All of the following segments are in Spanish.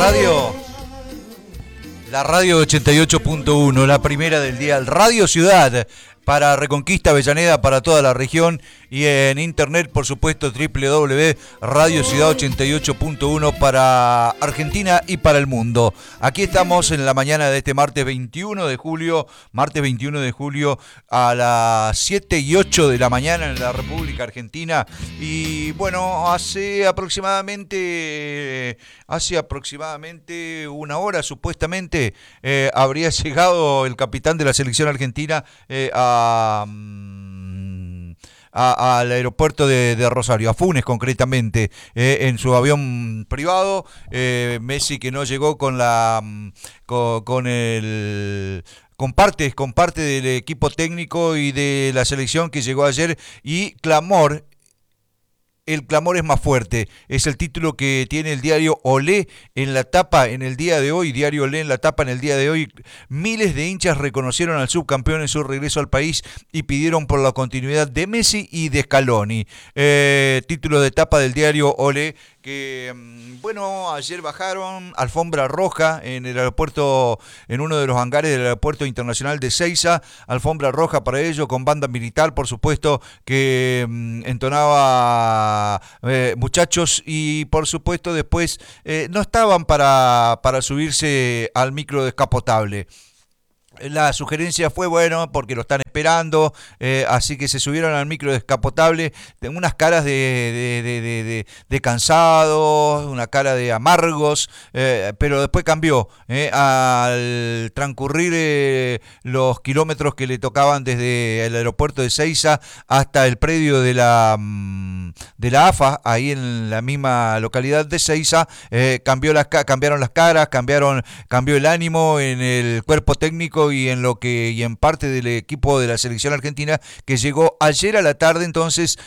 La radio 88.1, la primera del día, Radio Ciudad, para Reconquista, Avellaneda, para toda la región, y en internet, por supuesto, www.radiociudad88.1 para Argentina y para el mundo. Aquí estamos en la mañana de este martes 21 de julio a las 7:08 de la mañana en la República Argentina. Y bueno, hace aproximadamente una hora supuestamente habría llegado el capitán de la selección argentina al aeropuerto de Rosario, a Funes concretamente, en su avión privado. Messi, que no llegó con parte del equipo técnico y de la selección que llegó ayer, y el clamor es más fuerte. Es el título que tiene el diario Olé en la tapa en el día de hoy. Diario Olé en la tapa en el día de hoy. Miles de hinchas reconocieron al subcampeón en su regreso al país y pidieron por la continuidad de Messi y de Scaloni. Título de tapa del diario Olé, que ayer bajaron alfombra roja en el aeropuerto, en uno de los hangares del aeropuerto internacional de Ezeiza. Alfombra roja para ello, con banda militar, por supuesto, que entonaba muchachos, y por supuesto después no estaban para subirse al micro descapotable. La sugerencia fue, porque lo están esperando, así que se subieron al micro descapotable, unas caras de cansados, una cara de amargos, pero después cambió, al transcurrir los kilómetros que le tocaban desde el aeropuerto de Ezeiza hasta el predio de la AFA, ahí en la misma localidad de Ezeiza. Cambiaron las caras, cambió el ánimo en el cuerpo técnico y en parte del equipo de la selección argentina, que llegó ayer a la tarde entonces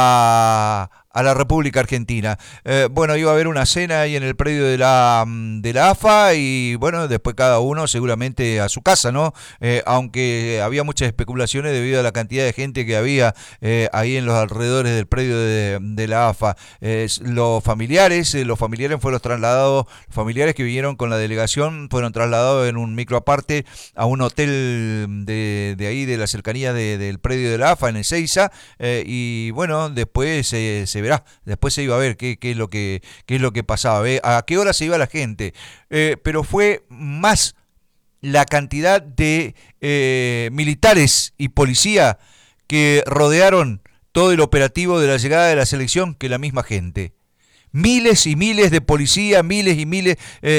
a la República Argentina. Iba a haber una cena ahí en el predio de la AFA, y después cada uno seguramente a su casa, ¿no? Aunque había muchas especulaciones debido a la cantidad de gente que había ahí en los alrededores del predio de la AFA. Los familiares fueron trasladados, los familiares que vinieron con la delegación fueron trasladados en un micro aparte a un hotel de ahí, de la cercanía del predio de la AFA en Ezeiza, y después se verá, después se iba a ver qué es lo que pasaba, a qué hora se iba la gente, pero fue más la cantidad de militares y policía que rodearon todo el operativo de la llegada de la selección que la misma gente. Miles y miles de policía, miles y miles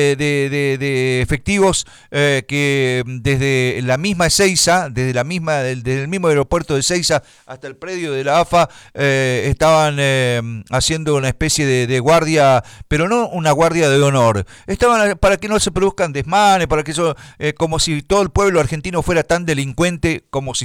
de efectivos que desde la misma Ezeiza, desde el mismo aeropuerto de Ezeiza hasta el predio de la AFA, estaban haciendo una especie de guardia, pero no una guardia de honor. Estaban para que no se produzcan desmanes, para que eso, como si todo el pueblo argentino fuera tan delincuente,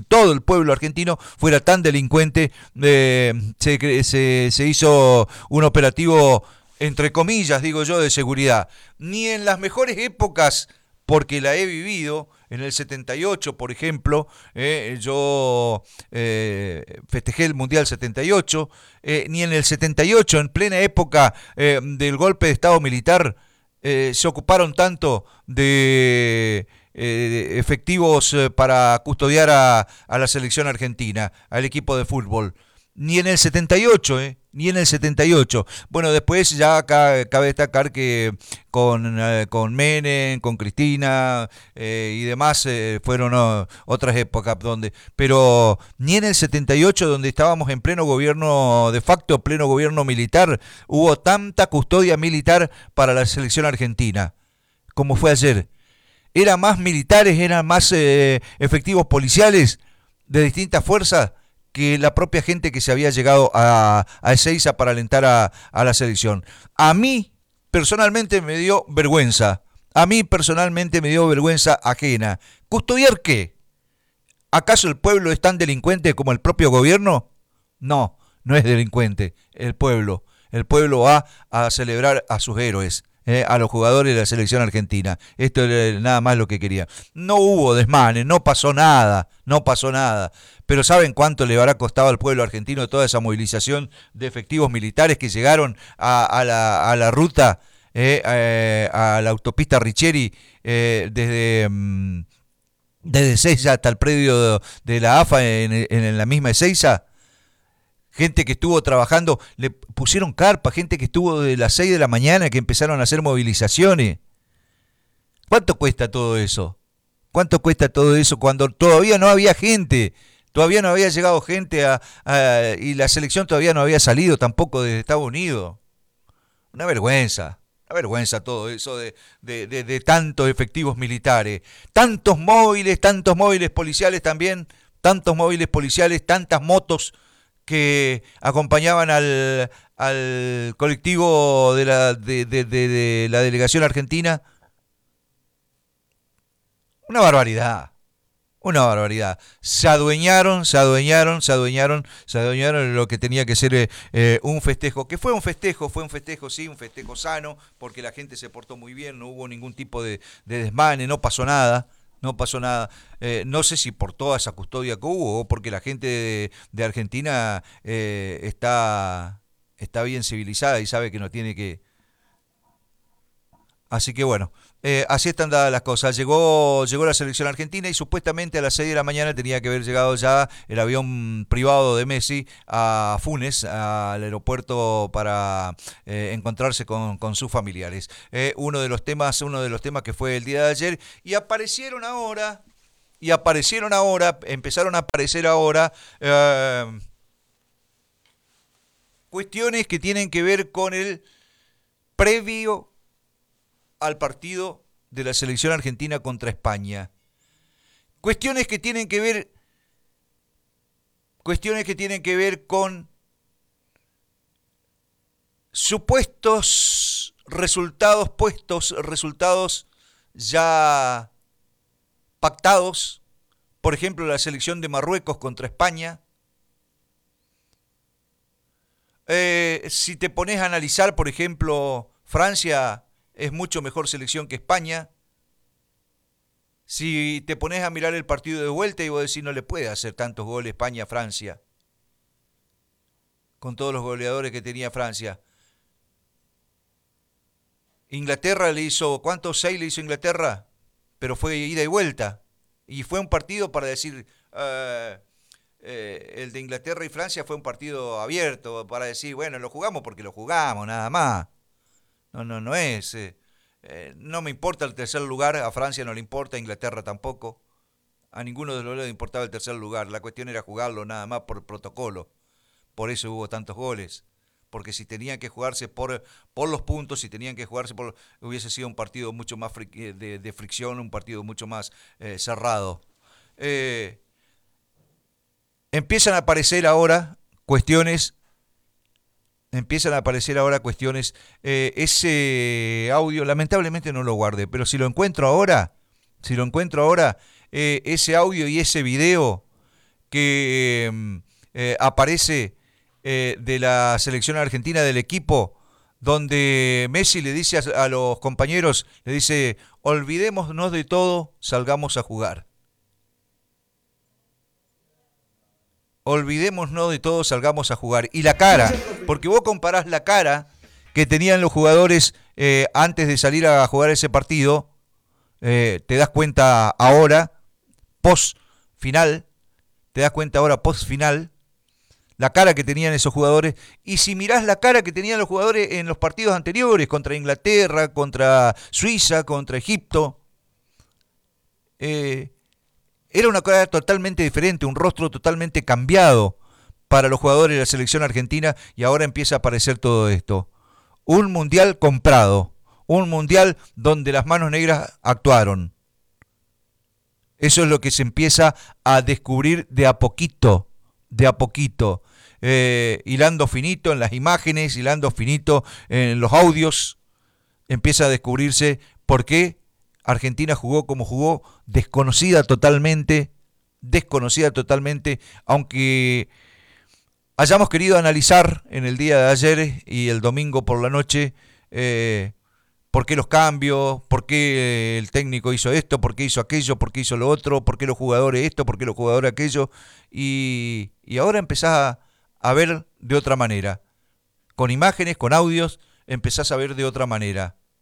se hizo un operativo, entre comillas, digo yo, de seguridad. Ni en las mejores épocas, porque la he vivido, en el 78, por ejemplo, yo festejé el Mundial 78, ni en el 78, en plena época del golpe de Estado militar, se ocuparon tanto de efectivos para custodiar a la selección argentina, al equipo de fútbol. Ni en el 78, ni en el 78. Después ya acá cabe destacar que con Menem, con Cristina y demás, fueron otras épocas pero ni en el 78, donde estábamos en pleno gobierno de facto, pleno gobierno militar, hubo tanta custodia militar para la selección argentina como fue ayer. Eran más militares, eran más efectivos policiales de distintas fuerzas que la propia gente que se había llegado a Ezeiza para alentar a la selección. A mí personalmente me dio vergüenza ajena. ¿Custodiar qué? ¿Acaso el pueblo es tan delincuente como el propio gobierno? No, no es delincuente el pueblo. El pueblo va a celebrar a sus héroes, a los jugadores de la selección argentina. Esto es nada más lo que quería. No hubo desmanes, no pasó nada. Pero ¿saben cuánto le habrá costado al pueblo argentino toda esa movilización de efectivos militares que llegaron a la ruta a la autopista Richieri, desde Ezeiza hasta el predio de la AFA en la misma Ezeiza. Gente que estuvo trabajando, le pusieron carpa, gente que estuvo de las 6 de la mañana que empezaron a hacer movilizaciones. ¿Cuánto cuesta todo eso? ¿Cuánto cuesta todo eso cuando todavía no había gente? Todavía no había llegado gente y la selección todavía no había salido tampoco desde Estados Unidos. Una vergüenza todo eso de tantos efectivos militares. Tantos móviles policiales también, tantos móviles policiales, tantas motos que acompañaban al colectivo de la delegación argentina. Una barbaridad. Una barbaridad. Se adueñaron de lo que tenía que ser un festejo. Que fue un festejo, sí, un festejo sano, porque la gente se portó muy bien, no hubo ningún tipo de desmane, no pasó nada. No pasó nada. No sé si por toda esa custodia que hubo o porque la gente de Argentina está bien civilizada y sabe que no tiene que. Así que bueno, así están dadas las cosas. Llegó la selección argentina y supuestamente a las 6 de la mañana tenía que haber llegado ya el avión privado de Messi a Funes, al aeropuerto, para encontrarse con sus familiares. Uno de los temas que fue el día de ayer, empezaron a aparecer ahora cuestiones que tienen que ver con el previo al partido de la selección argentina contra España. Cuestiones que tienen que ver con supuestos resultados ya pactados. Por ejemplo, la selección de Marruecos contra España. Si te pones a analizar, por ejemplo, Francia es mucho mejor selección que España. Si te pones a mirar el partido de vuelta y vos decís no le puede hacer tantos goles España a Francia, con todos los goleadores que tenía Francia. Inglaterra le hizo, ¿cuántos? 6 le hizo Inglaterra, pero fue ida y vuelta. Y fue un partido para decir, el de Inglaterra y Francia fue un partido abierto, para decir, bueno, lo jugamos porque lo jugamos, nada más. No es. No me importa el tercer lugar, a Francia no le importa, a Inglaterra tampoco. A ninguno de los dos le importaba el tercer lugar. La cuestión era jugarlo nada más por protocolo. Por eso hubo tantos goles. Porque si tenían que jugarse por los puntos, hubiese sido un partido mucho más de fricción, un partido mucho más cerrado. Empiezan a aparecer ahora cuestiones. Ese audio, lamentablemente no lo guardé, pero si lo encuentro ahora, ese audio y ese video que aparece de la selección argentina, del equipo, donde Messi le dice a los compañeros, le dice, olvidémonos de todo, salgamos a jugar. Olvidémonos de todo, salgamos a jugar. Y la cara, porque vos comparás la cara que tenían los jugadores antes de salir a jugar ese partido, te das cuenta ahora, post final, la cara que tenían esos jugadores. Y si mirás la cara que tenían los jugadores en los partidos anteriores, contra Inglaterra, contra Suiza, contra Egipto, era una cara totalmente diferente, un rostro totalmente cambiado para los jugadores de la selección argentina, y ahora empieza a aparecer todo esto. Un mundial comprado, un mundial donde las manos negras actuaron. Eso es lo que se empieza a descubrir de a poquito, hilando finito en las imágenes, hilando finito en los audios, empieza a descubrirse por qué Argentina jugó como jugó, desconocida totalmente, aunque hayamos querido analizar en el día de ayer y el domingo por la noche por qué los cambios, por qué el técnico hizo esto, por qué hizo aquello, por qué hizo lo otro, por qué los jugadores esto, por qué los jugadores aquello, y ahora empezás a ver de otra manera, con imágenes, con audios, empezás a ver de otra manera.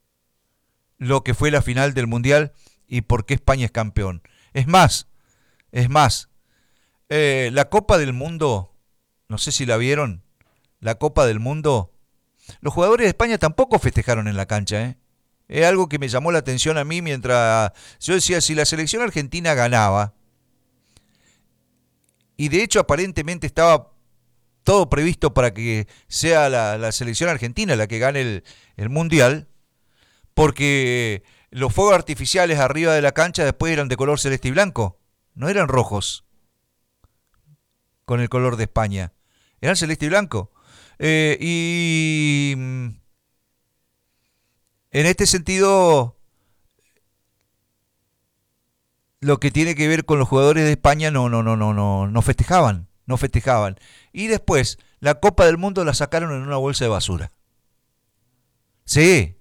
lo que fue la final del Mundial y por qué España es campeón. Es más, la Copa del Mundo, no sé si la vieron, la Copa del Mundo, los jugadores de España tampoco festejaron en la cancha, ¿eh? Es algo que me llamó la atención a mí mientras yo decía, si la selección argentina ganaba, y de hecho aparentemente estaba todo previsto para que sea la selección argentina la que gane el Mundial, porque los fuegos artificiales arriba de la cancha después eran de color celeste y blanco, no eran rojos con el color de España, eran celeste y blanco. Y en este sentido, lo que tiene que ver con los jugadores de España no festejaban, no festejaban. Y después, la Copa del Mundo la sacaron en una bolsa de basura. Sí,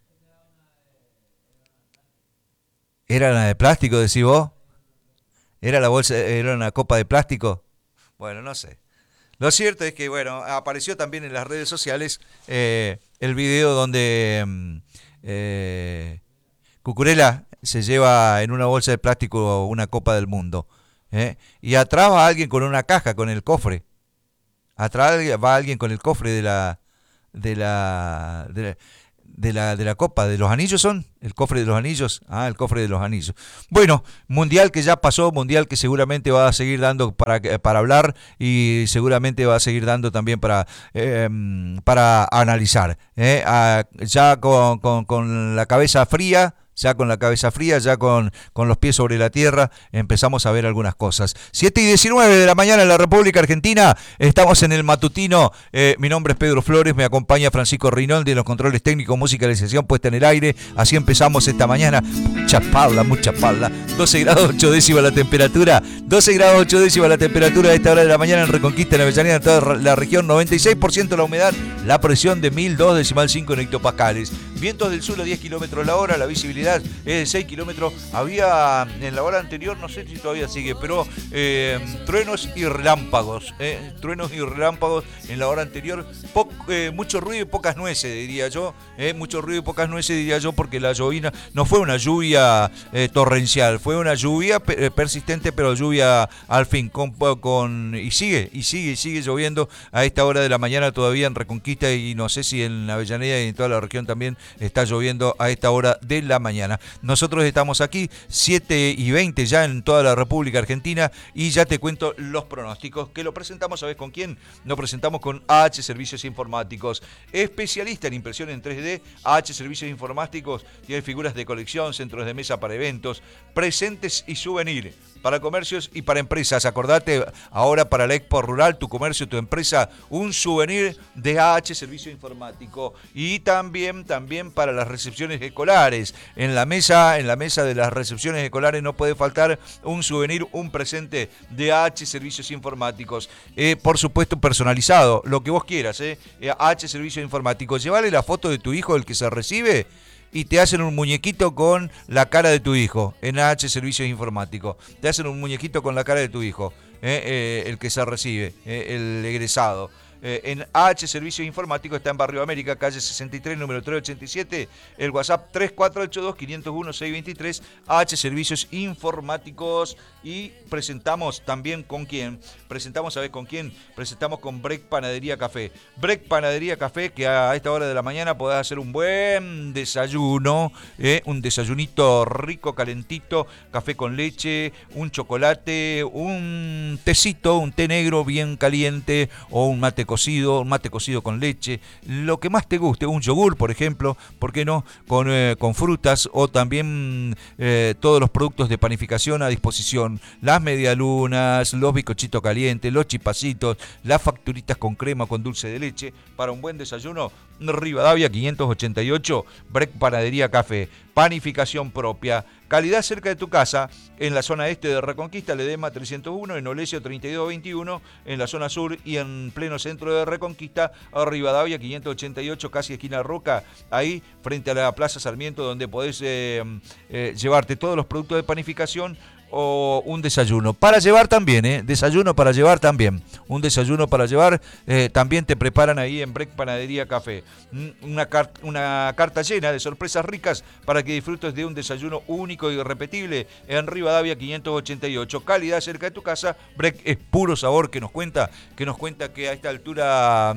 era la de plástico, decís vos. Era la bolsa, era una copa de plástico. Bueno, no sé. Lo cierto es que, bueno, apareció también en las redes sociales el video donde Cucurella se lleva en una bolsa de plástico una Copa del Mundo. Y atrás va alguien con una caja, con el cofre. Atrás va alguien con el cofre de la, de la, de la copa, de los anillos son, el cofre de los anillos, el cofre de los anillos. Bueno, mundial que ya pasó, mundial que seguramente va a seguir dando para hablar y seguramente va a seguir dando también para analizar. Ya con la cabeza fría. Ya con la cabeza fría, ya con los pies sobre la tierra, empezamos a ver algunas cosas. 7:19 de la mañana en la República Argentina, estamos en el matutino. Mi nombre es Pedro Flores, me acompaña Francisco Rinaldi en los controles técnicos, musicalización puesta en el aire. Así empezamos esta mañana. Mucha pala. 12 grados 8 décimas la temperatura. 12 grados 8 décimas la temperatura a esta hora de la mañana en Reconquista, en Avellaneda, en toda la región. 96% la humedad, la presión de 1002,5 en hectopascales. Vientos del sur a 10 kilómetros la hora, la visibilidad es de 6 kilómetros. Había en la hora anterior, no sé si todavía sigue, pero truenos y relámpagos. Truenos y relámpagos en la hora anterior. Mucho ruido y pocas nueces, diría yo. Mucho ruido y pocas nueces, diría yo, porque la llovina no fue una lluvia torrencial, fue una lluvia persistente, pero lluvia al fin. Y sigue lloviendo a esta hora de la mañana todavía en Reconquista y no sé si en Avellaneda y en toda la región también está lloviendo a esta hora de la mañana. Nosotros estamos aquí 7:20 ya en toda la República Argentina y ya te cuento los pronósticos que lo presentamos. ¿Sabes con quién? Lo presentamos con AH Servicios Informáticos, especialista en impresión en 3D. AH Servicios Informáticos tiene figuras de colección, centros de mesa para eventos, presentes y souvenir para comercios y para empresas. Acordate, ahora para la Expo Rural, tu comercio, tu empresa, un souvenir de AH Servicio Informático. Y también para las recepciones escolares. En la mesa de las recepciones escolares no puede faltar un souvenir, un presente de AH Servicios Informáticos. Por supuesto, personalizado, lo que vos quieras. AH Servicios Informáticos. Llévale la foto de tu hijo, el que se recibe, y te hacen un muñequito con la cara de tu hijo en AH Servicios Informáticos. Te hacen un muñequito con la cara de tu hijo, el que se recibe, el egresado. En AH Servicios Informáticos está en Barrio América, calle 63, número 387, el WhatsApp 3482-501-623, AH Servicios Informáticos. Y presentamos también con quién, ¿sabés con quién? Presentamos con Break Panadería Café. Break Panadería Café, que a esta hora de la mañana podés hacer un buen desayuno, un desayunito rico, calentito, café con leche, un chocolate, un tecito, un té negro bien caliente o un mate cocido con leche, lo que más te guste, un yogur, por ejemplo, ¿por qué no? Con frutas o también todos los productos de panificación a disposición, las medialunas, los bizcochitos calientes, los chipacitos, las facturitas con crema, con dulce de leche, para un buen desayuno. Rivadavia 588, Break Panadería Café, panificación propia, calidad cerca de tu casa, en la zona este de Reconquista, Ledesma 301, en Olesio 3221, en la zona sur y en pleno centro de Reconquista, Rivadavia 588, casi esquina Roca, ahí frente a la Plaza Sarmiento, donde podés llevarte todos los productos de panificación o un desayuno. Para llevar también, desayuno para llevar también. Un desayuno para llevar, también te preparan ahí en Break Panadería Café. Una carta llena de sorpresas ricas para que disfrutes de un desayuno único y irrepetible en Rivadavia 588. Calidad cerca de tu casa. Break es puro sabor, que nos cuenta que a esta altura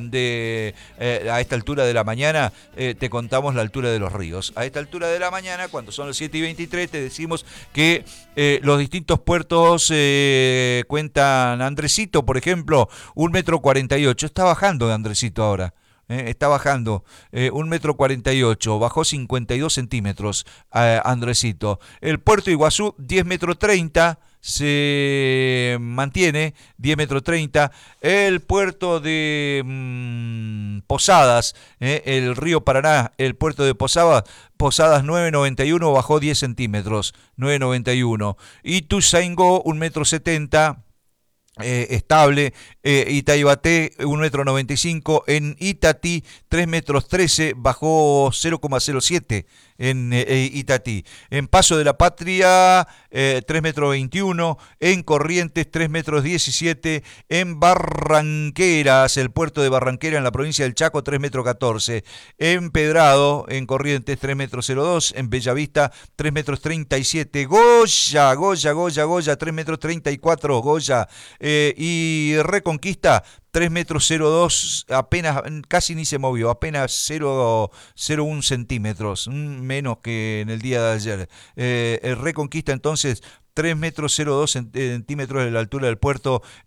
de la mañana te contamos la altura de los ríos. A esta altura de la mañana, cuando son las 7:23, te decimos que los distintos puertos cuentan. Andresito, por ejemplo, 1,48 m. Está bajando de Andresito ahora. Está bajando 1,48 m, bajó 52 centímetros Andresito. El puerto Iguazú, 10,30 m, se mantiene 10,30 m. El puerto de Posadas, el río Paraná, el puerto de Posadas, 9,91 m, bajó 10 centímetros, 9,91 m. Ituzaingó, 1,70 m, estable. Itaibate, 1,95 m. En Itatí, 3,13 m, bajó 0,07 en Itatí. En Paso de la Patria, 3,21 m. En Corrientes, 3,17 m. En Barranqueras, el puerto de Barranquera en la provincia del Chaco, 3,14 m. En Pedrado, en Corrientes, 3,02 m. En Bellavista, 3,37 m. Goya, 3,34 m. Goya. Y Reconquista, 3,02 m, apenas, casi ni se movió, apenas 0,01 centímetros, menos que en el día de ayer. El Reconquista entonces 3,02 m de la altura del puerto